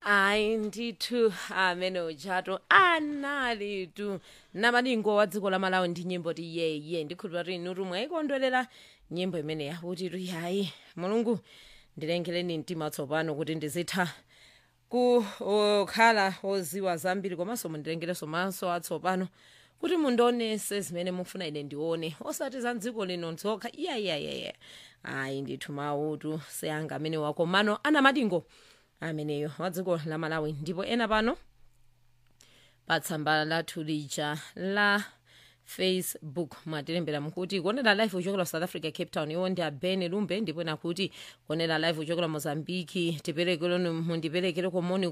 Ayi ndithu amene uchato anali tu namalingo wa dziko la Malawi ndi nyimbo ti yeye ndikhulupirira kuti inu mwayikondwerera nyimbo imene yakuti tu yayi mulungu ndilengereni mtima tsopano kuti ndizitha kukhala oziwa zambiri komanso mundilengereso maso atsopano kuti mundionese zimene mufuna ine ndione osati za dziko lino nzokha iyayiyayaya ayi ndithu mautu seyanga amene wakomano ana madingo ameneyo wa dziko la Malawi ndipo ena pano pa tsamba lathu lija la Facebook mwatilembera mukuti kuonera live uchokera South Africa Cape Town iwo ndi abene lumbe ndipo nakuti kuonera live uchokera Mozambique tiperekereni mundiperekere komoni